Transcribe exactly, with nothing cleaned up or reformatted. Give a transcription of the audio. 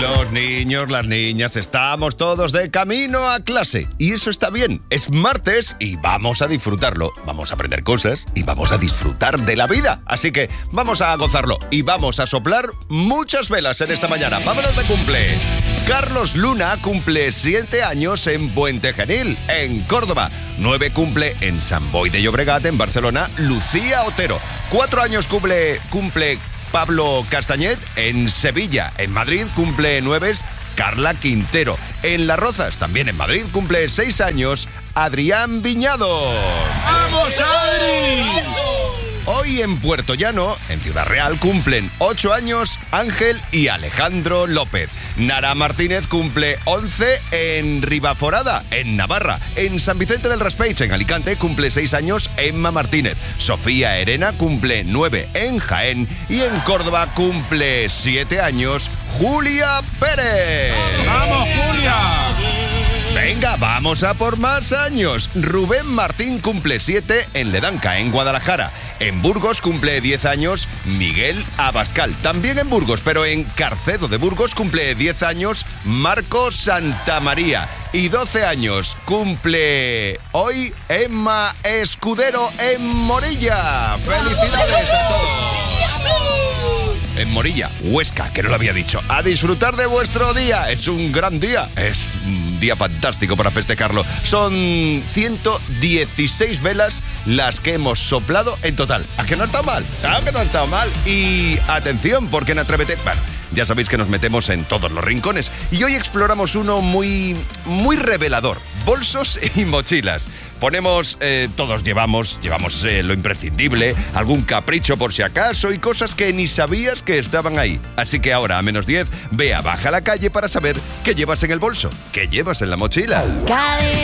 Los niños, las niñas, estamos todos de camino a clase. Y eso está bien. Es martes y vamos a disfrutarlo. Vamos a aprender cosas y vamos a disfrutar de la vida. Así que vamos a gozarlo y vamos a soplar muchas velas en esta mañana. ¡Vámonos de cumple! Carlos Luna cumple siete años en Puente Genil, en Córdoba. Nueve cumple en Sant Boi de Llobregat, en Barcelona, Lucía Otero. Cuatro años cumple... cumple Pablo Castañet en Sevilla. En Madrid cumple nueves Carla Quintero. En Las Rozas, también en Madrid, cumple seis años Adrián Viñado. ¡Vamos, Adri! Hoy en Puerto Llano, en Ciudad Real, cumplen ocho años Ángel y Alejandro López. Nara Martínez cumple once en Ribaforada, en Navarra. En San Vicente del Raspeig, en Alicante, cumple seis años Emma Martínez. Sofía Herena cumple nueve en Jaén. Y en Córdoba cumple siete años Julia Pérez. ¡Vamos, Julia! Venga, vamos a por más años. Rubén Martín cumple siete en Ledanca, en Guadalajara. En Burgos cumple diez años Miguel Abascal. También en Burgos, pero en Carcedo de Burgos cumple diez años Marco Santamaría. Y doce años cumple hoy Emma Escudero en Morilla. ¡Felicidades a todos! En Morilla, Huesca, que no lo había dicho. A disfrutar de vuestro día. Es un gran día. Es un día fantástico para festejarlo. Son ciento dieciséis velas las que hemos soplado en total. ¿A que no ha estado mal? Claro que no ha estado mal. Y atención, porque en Atrévete... Bueno, ya sabéis que nos metemos en todos los rincones. Y hoy exploramos uno muy, muy revelador. Bolsos y mochilas. Ponemos, eh, todos llevamos, llevamos eh, lo imprescindible, algún capricho por si acaso y cosas que ni sabías que estaban ahí. Así que ahora, a menos diez, ve a Baja a la Calle para saber qué llevas en el bolso, qué llevas en la mochila.